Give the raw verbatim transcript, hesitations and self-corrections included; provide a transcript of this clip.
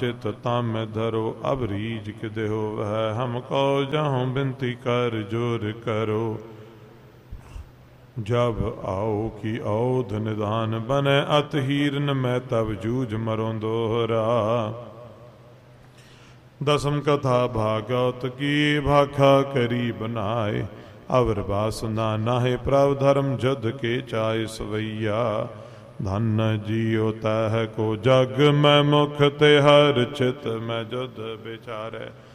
चित ताम धरो अब रीज किदे हो वह हमको जहूँ बिनती कर जोर करो। जब आओ कि औध निधान बने अत हीरन मैं तब जूझ मरों दोहरा। दसम कथा भागवत की भाखा करी बनाए अवर बासना नाहे प्रभ धर्म जद के चाय सवैया। धन जियो तह को जग मैं मुख ते हर चित मैं जुद विचारे